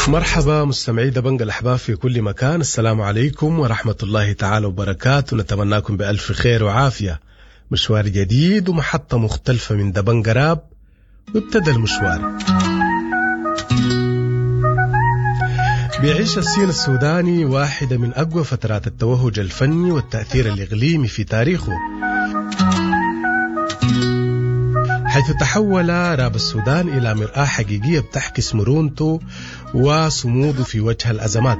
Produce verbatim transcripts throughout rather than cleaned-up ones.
مرحبا مستمعي دبنج الأحباب في كل مكان، السلام عليكم ورحمة الله تعالى وبركاته. نتمناكم بألف خير وعافية. مشوار جديد ومحطة مختلفة من دبنج راب، وابتدى المشوار. بيعيش الصين السوداني واحدة من أقوى فترات التوهج الفني والتأثير الإقليمي في تاريخه، حيث تحول راب السودان إلى مرآة حقيقية بتعكس مرونته وصموده في وجه الأزمات.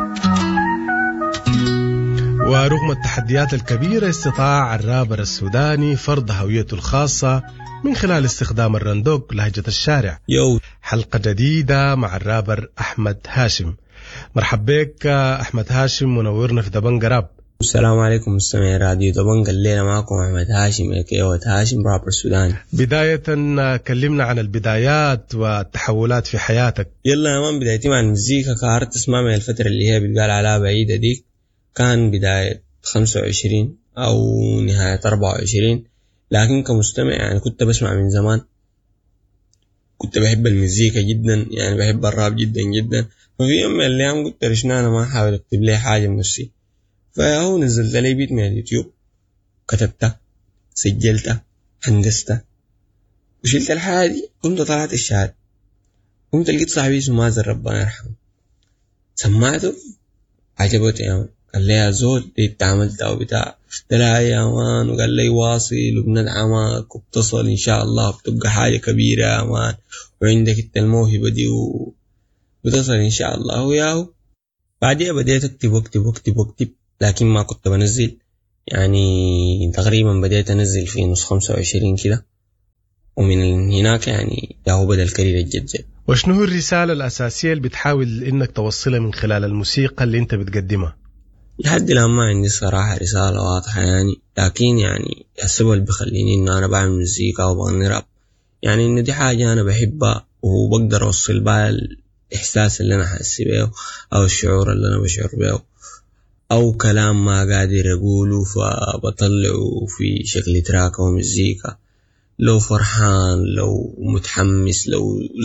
ورغم التحديات الكبيرة استطاع الرابر السوداني فرض هويته الخاصة من خلال استخدام الرندوق لهجة الشارع. يو. حلقة جديدة مع الرابر أحمد هاشم. مرحب بك أحمد هاشم، منورنا في دبنج راب. السلام عليكم مستمعي راديو دبنج، الليلة معكم أحمد هاشم اكيوة هاشم رابر سوداني. بداية كلمنا عن البدايات والتحولات في حياتك. يلا يا مان، بدايتي مع المزيكا كهرت اسمع من الفترة اللي هي بتقال عليها بعيدة ديك، كان بداية خمسة وعشرين أو نهاية أربعة وعشرين، لكن كمستمع يعني كنت بسمع من زمان، كنت بحب المزيكا جدا، يعني بحب الراب جدا جدا. ففي يوم من الأيام قلت رشنا أنا ما أحاول أكتب لي حاجة من نفسي، فهو نزلت لي بيت من اليوتيوب، كتبتها سجلتها هندستها وشلت الحاجة دي. قمت طلعت الشارع، قمت لقيت صاحبي اسمه مازن ربنا يرحمه، سمعته عجبته يا مان، قال لي يا زول دي اتعملت أو بتاع، قلت له يا مان، وقال لي واصل وبندعمك وبتصل إن شاء الله بتبقى حاجة كبيرة يا مان، وعندك انت الموهبة دي وبتصل إن شاء الله. وياهو بعدها بديت أكتب وأكتب وأكتب وأكتب، لكن ما كنت بنزل، يعني تقريبا بديت أنزل في نص خمسة وعشرين كده، ومن هناك يعني ياهو بدأ الكارير الجد. وشنو هو الرسالة الأساسية اللي بتحاول إنك توصلها من خلال الموسيقى اللي أنت بتقدمها؟ لحد الآن ما عندي صراحة رسالة واضحة يعني، لكن يعني السبب اللي بيخليني إن أنا بعمل موسيقى وبغني راب يعني إن دي حاجة أنا بحبها وبقدر أوصل بها الإحساس اللي أنا حاسس بيه أو الشعور اللي أنا بشعر بيه، أو كلام ما قادر أقوله فبطلعه في شكل تراك أو مزيكا، لو فرحان لو متحمس لو